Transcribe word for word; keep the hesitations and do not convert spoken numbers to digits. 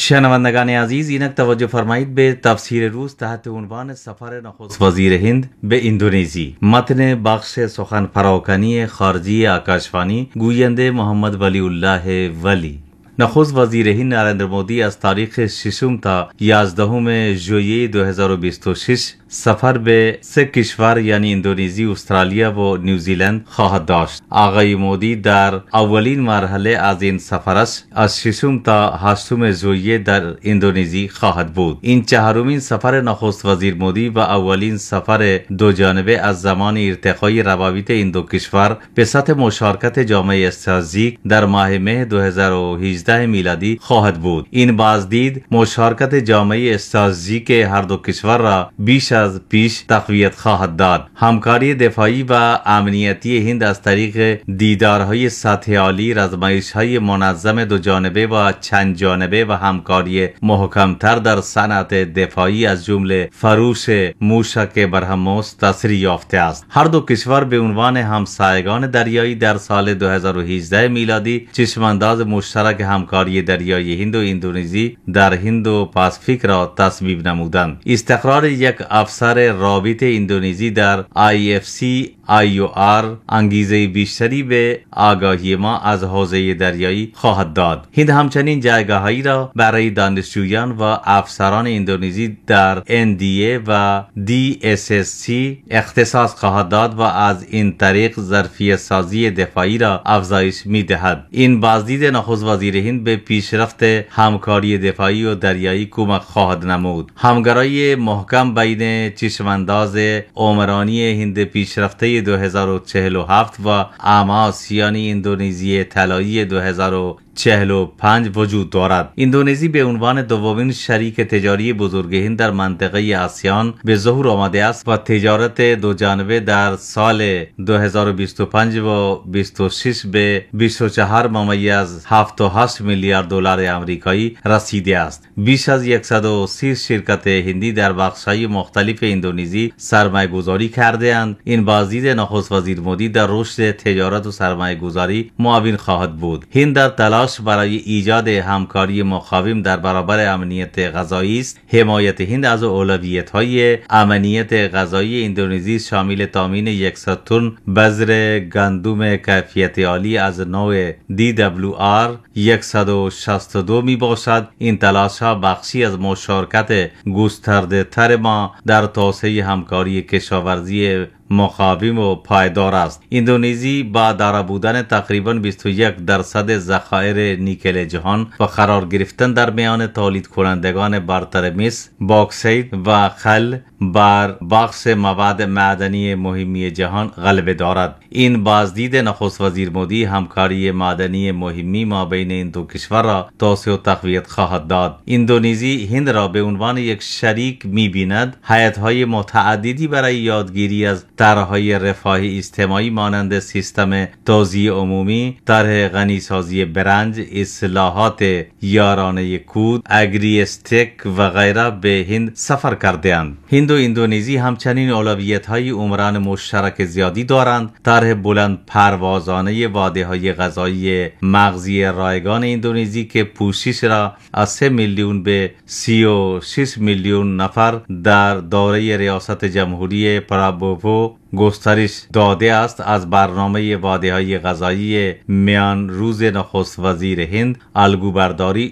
شنوندگان عزیز، اینک توجه فرمایید به تفسیر روز تحت عنوان سفر نخست وزیر هند به اندونزی. متن بخش سخن پراکنی خارجی آکاشوانی، گوینده محمد ولی الله ولی. نخست وزیر هند نریندر مودی از تاریخ ششم تا یازدهم ژوئیه دو هزار و بیست و شش سفر به سه کشور یعنی اندونزی، استرالیا و نیوزیلند خواهد داشت. آقای مودی در اولین مرحله از این سفرش از ششم تا هشتم ژوئیه در اندونزی خواهد بود. این چهارمین سفر نخست وزیر مودی و اولین سفر دو جانبه از زمان ارتقای روابط این دو کشور به سطح مشارکت جامعه استراتژیک در ماه مه دو هزار و هجده میلادی خواهد بود. این بازدید مشارکت جامعه استراتژیک هر دو کشور را بیش از پیش تقویت خواهد داد. همکاری دفاعی و امنیتی هند از طریق دیدارهای سطح عالی، رزمایش‌های منظم دو جانبه و چند جانبه و همکاری محکمتر در صنعت دفاعی از جمله فروش موشک برهموس تصریح یافته است. هر دو کشور به عنوان همسایگان دریایی در سال دو هزار و هجده میلادی چشمانداز مشترک همکاری دریایی هند و اندونزی در هند و پاسفیک را تصویب نمودند. استقرار یک افسر رابط اندونزی در آی اف سی آی او آر انگیزه بیشتری به آگاهی ما از حوزه دریایی خواهد داد. هند همچنین جایگاهی را برای دانشجویان و افسران اندونزی در ان دی ای و دی اس اس سی اختصاص خواهد داد و از این طریق ظرفیت سازی دفاعی را افزایش می دهد. این بازدید نخست وزیر هند به پیشرفت همکاری دفاعی و دریایی کمک خواهد نمود. همکاری محکم بین چشمانداز عمرانی هند پیشرفته دو هزار و چهل و هفت و آماس یعنی اندونزی طلایی دو هزار و چهل و پنج وجود دارد. اندونزی به عنوان دومین شریک تجاری بزرگ هند در منطقه آسیان به ظهور آمده است و تجارت دو جانبه در سال دو هزار و بیست و پنج و بیست و شش به بیست و چهار ممیز هفتاد و هشت میلیارد دلار آمریکایی رسیده است. بیش از صد و سی شرکت هندی در بخش‌های مختلف اندونزی سرمایه‌گذاری کرده‌اند. این بازدید نخست وزیر مودی در رشد تجارت و سرمایه‌گذاری معاون خواهد بود. هند در تلاش برای ایجاد همکاری مقاوم در برابر امنیت غذایی است. حمایت هند از اولویت‌های امنیت غذایی اندونزی شامل تامین صد تن بذر گندم کیفیت عالی از نوع دی دبلیو آر صد و شصت و دو می باشد. این تلاش‌ها بخشی از مشارکت گسترده تر ما در توسعه همکاری کشاورزی مقاوم و پایدار است. اندونزی با دارا بودن تقریباً بیست و یک درصد ذخایر نیکل جهان و قرار گرفتن در میان تولید کنندگان برتر مس، باکسیت و خل بر بخش مواد معدنی مهمی جهان غلبه دارد. این بازدید نخست وزیر مودی همکاری معدنی مهمی ما بین این دو کشور را توسعه و تقویت خواهد داد. اندونزی هند را به عنوان یک شریک می‌بیند. هیئت‌های متعددی برای یادگیری از طرح‌های رفاهی اجتماعی مانند سیستم توزیع عمومی، طرح غنیسازی برنج، اصلاحات یارانه کود، اگری استک و غیره به هند سفر کرده‌اند. هند و اندونزی همچنین اولویت‌های عمران مشترک زیادی دارند. طرح بلند پروازانه واده‌های غذایی مغزی رایگان اندونزی که پوشش را از سه میلیون به سی و شش میلیون نفر در دوره ریاست جمهوری پرابوو گسترش داده است، از برنامه واده‌های غذایی میان روز نخست وزیر هند الگو برداری